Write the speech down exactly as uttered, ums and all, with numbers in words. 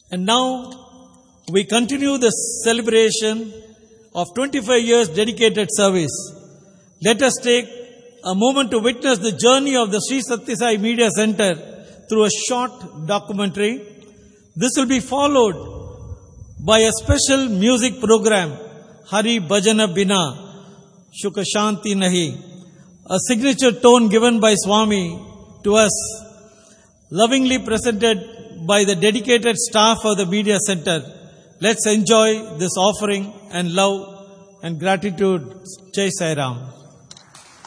And now we continue the celebration of twenty-five years dedicated service. Let us take a moment to witness the journey of the Sri Sathya Sai Media Center through a short documentary. This will be followed by a special music program, Hari Bhajana Bina, Shukha Shanti Nahi, a signature tone given by Swami to us, lovingly presented by the dedicated staff of the Media Center. Let's enjoy this offering and love and gratitude. Jai Sai Ram.